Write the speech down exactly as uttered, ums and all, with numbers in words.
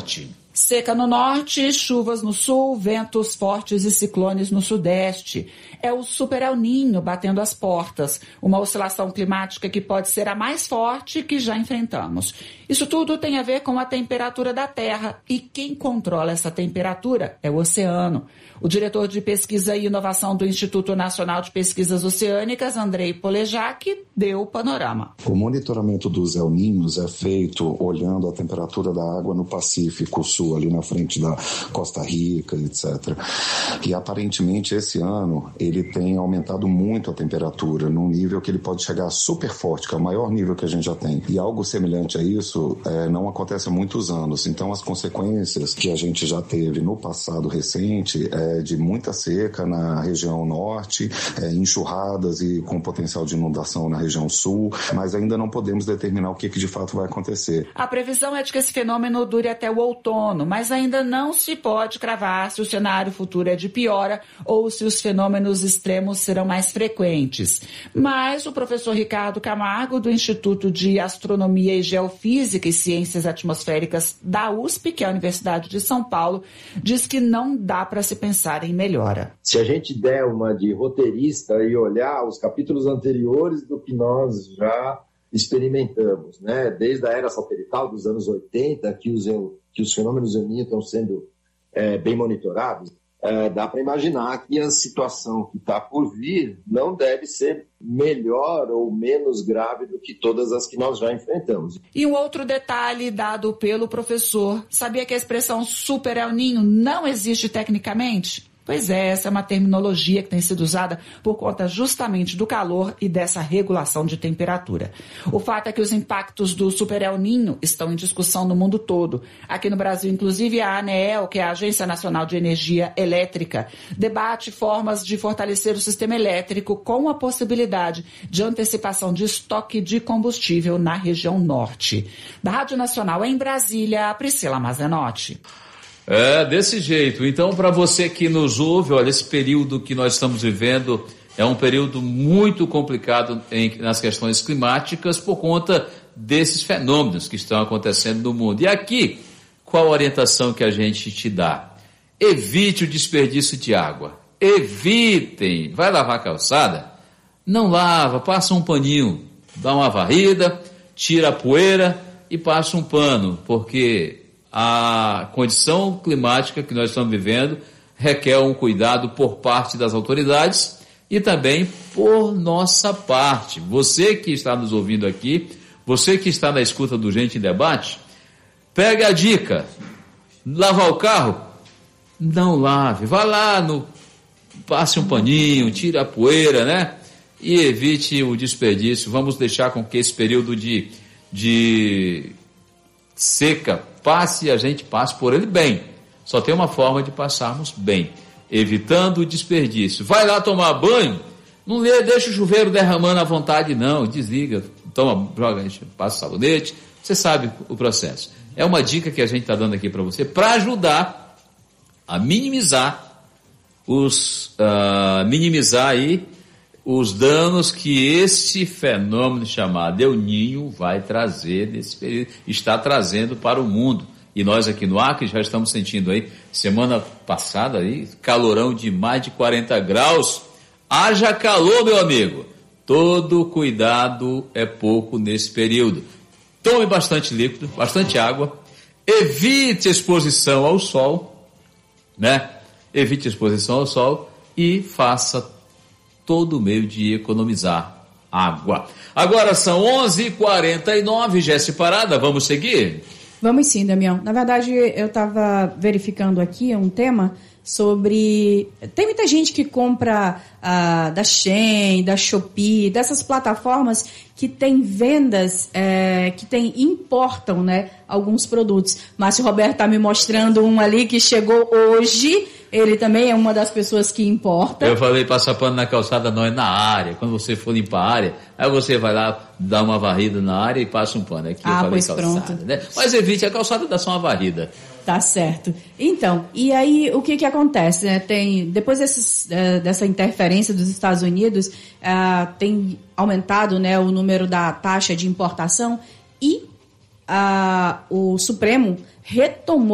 norte. Seca no norte, chuvas no sul, ventos fortes e ciclones no sudeste. É o Super El Niño batendo as portas, uma oscilação climática que pode ser a mais forte que já enfrentamos. Isso tudo tem a ver com a temperatura da Terra e quem controla essa temperatura é o oceano. O diretor de pesquisa e inovação do Instituto Nacional de Pesquisas Oceânicas, Andrei Polejac, deu o panorama. O monitoramento dos El Niños é feito olhando a temperatura da água no Pacífico Sul, ali na frente da Costa Rica, etcétera. E aparentemente esse ano ele tem aumentado muito a temperatura, num nível que ele pode chegar super forte, que é o maior nível que a gente já tem. E algo semelhante a isso é, não acontece há muitos anos. Então as consequências que a gente já teve no passado recente é de muita seca na região norte, é, enxurradas e com potencial de inundação na região sul, mas ainda não podemos determinar o que, que de fato vai acontecer. A previsão é de que esse fenômeno dure até o outono, mas ainda não se pode cravar se o cenário futuro é de piora ou se os fenômenos extremos serão mais frequentes. Mas o professor Ricardo Camargo, do Instituto de Astronomia e Geofísica e Ciências Atmosféricas da U S P, que é a Universidade de São Paulo, diz que não dá para se pensar em melhora. Se a gente der uma de roteirista e olhar os capítulos anteriores do que nós já experimentamos, né? Desde a era satelital dos anos oitenta, que os, que os fenômenos El Niño estão sendo é, bem monitorados, é, dá para imaginar que a situação que está por vir não deve ser melhor ou menos grave do que todas as que nós já enfrentamos. E um outro detalhe dado pelo professor: sabia que a expressão Super El Niño não existe tecnicamente? Pois é, essa é uma terminologia que tem sido usada por conta justamente do calor e dessa regulação de temperatura. O fato é que os impactos do Super El Niño estão em discussão no mundo todo. Aqui no Brasil, inclusive, a ANEEL, que é a Agência Nacional de Energia Elétrica, debate formas de fortalecer o sistema elétrico com a possibilidade de antecipação de estoque de combustível na região norte. Da Rádio Nacional em Brasília, Priscila Mazenotti. É, desse jeito. Então, para você que nos ouve, olha, esse período que nós estamos vivendo é um período muito complicado em, nas questões climáticas por conta desses fenômenos que estão acontecendo no mundo. E aqui, qual a orientação que a gente te dá? Evite o desperdício de água. Evitem. Vai lavar a calçada? Não lava, passa um paninho, dá uma varrida, tira a poeira e passa um pano, porque a condição climática que nós estamos vivendo requer um cuidado por parte das autoridades e também por nossa parte. Você que está nos ouvindo aqui, você que está na escuta do Gente em Debate, pega a dica: lavar o carro? Não lave, vá lá, no, passe um paninho, tire a poeira, né? E evite o desperdício. Vamos deixar com que esse período de, de seca passe e a gente passe por ele bem. Só tem uma forma de passarmos bem, evitando o desperdício. Vai lá tomar banho, não lê, deixa o chuveiro derramando à vontade, não. Desliga, toma, joga, passa sabonete. Você sabe o processo. É uma dica que a gente está dando aqui para você, para ajudar a minimizar os, uh, minimizar aí os danos que esse fenômeno chamado El Niño vai trazer nesse período, está trazendo para o mundo. E nós aqui no Acre já estamos sentindo aí, semana passada aí, calorão de mais de quarenta graus. Haja calor, meu amigo. Todo cuidado é pouco nesse período. Tome bastante líquido, bastante água. Evite exposição ao sol, né? Evite exposição ao sol e faça todo meio de economizar água. Agora são onze e quarenta e nove, Jéssica Parada, vamos seguir? Vamos sim, Damião. Na verdade, eu estava verificando aqui um tema sobre... Tem muita gente que compra ah, da Shein, da Shopee, dessas plataformas que tem vendas, é, que tem, importam, né, alguns produtos. Márcio Roberto está me mostrando um ali que chegou hoje. Ele também é uma das pessoas que importa. Eu falei passar pano na calçada, não, é na área. Quando você for limpar a área, aí você vai lá, dá uma varrida na área e passa um pano. Aqui ah, eu falei pois calçada, pronto. Né? Mas evite, a calçada dá só uma varrida. Tá certo. Então, e aí o que que acontece? Né? Tem, depois desses, uh, dessa interferência dos Estados Unidos, uh, tem aumentado, né, o número da taxa de importação e uh, o Supremo retomou